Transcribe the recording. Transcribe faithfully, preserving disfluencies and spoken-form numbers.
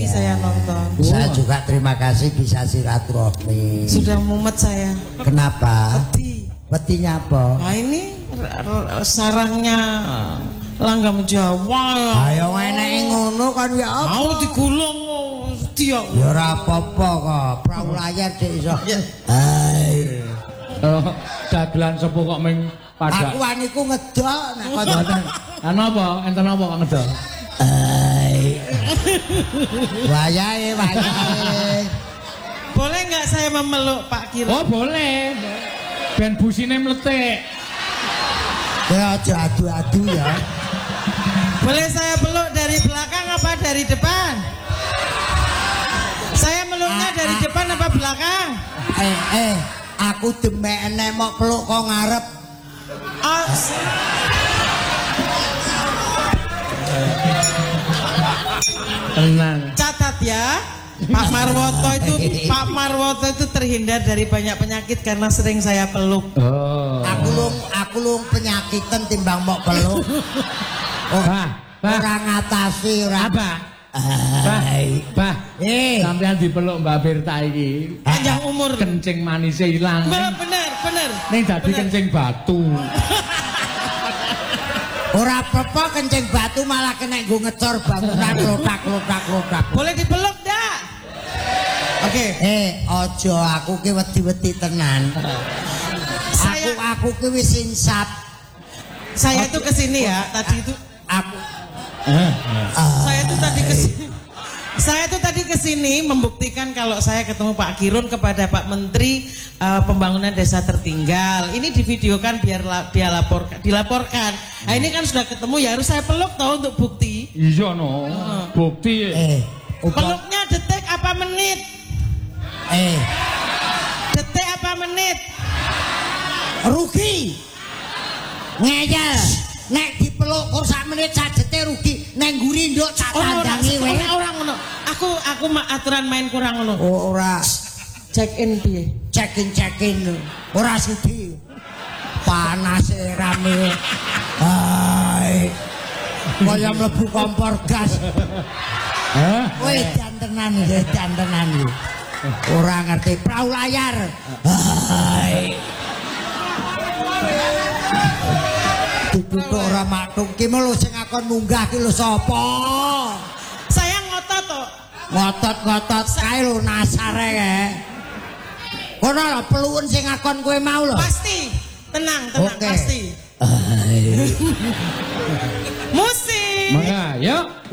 saya nonton. Saya juga terima kasih bisa silaturahmi. Sudah mumet saya. Kenapa? Wedi. Wedinya apa? Nah ini sarangnya langgam Jawa. Ayo enek ngono kan ya apa? Mau digulung dia. Ya ora apa-apa kok. Perahu layar dik iso. Hai. Oh, dagelan sepuh kok ming pada. Aku aniku ngedok nek koncoan. Anu apa? Enten apa kok ngedok? Hai. Wayahe, wayahe. Boleh nggak saya memeluk Pak Kiro? Oh, boleh. Ben busine mletik. Ya aja adu-adu ya. Boleh saya peluk dari belakang apa dari depan? Saya meluknya Ah, dari ah. depan apa belakang? Eh, eh, aku demek enek mau peluk kok ngarep. Oh, Tenang. catat ya, Pak Marwoto itu Pak Marwoto itu terhindar dari banyak penyakit karena sering saya peluk. Oh. Aku lung, aku lung penyakitan timbang mau peluk. Oh, Bah, bah. ora ngatasi ora. Apa? Bah, Hai. bah. Eh, Sampeyan dipeluk Mbak Birta iki. Panjang umur. Kencing manisnya ilang. Bener, bener, bener. Ning dadi kencing batu. ora apa-apa kencing batu malah kena nggo ngecor bangunan lotak lotak lotak. Boleh dipeluk dah. Oke. Eh, ojo aku ki wedi-wedi tenan. Saya- Aku aku ki wis insap. Saya itu kesini ya, tadi itu Aku saya tuh tadi kesini. Saya tuh tadi kesini membuktikan kalau saya ketemu Pak Kirun kepada Pak Menteri uh, Pembangunan Desa Tertinggal. Ini divideokan biar la, dia laporkan, dilaporkan. Nah ini kan sudah ketemu ya harus saya peluk tahu untuk bukti. Iya no. Bukti. eh upa, Peluknya detik apa menit? eh Detik apa menit? rugi. Ngeyel. Nek dipeluk kok sak menit sajete rugi. Nek nguri nduk sak tandangi orang, wae. orang, orang ngono. Aku aku ma- aturan main kurang ngono. Oh, ora Check in piye? cekin cekin ora sudi. Panas e rame. Hai. Kaya mlebu kompor gas. Hah? Kowe jantenan iki, jantenan iki. Ora ngerti perahu layar. Hai. Ditutuk ora matung ki lho sing akon munggah ki lho sapa? Saya ngotot toh. Ngotot-ngotot kae lho nasare kae. Kono lho peluun sing akon kowe mau lho. Pasti. Tenang, tenang, Oke. pasti. Hai. Musik. Mangga, yuk.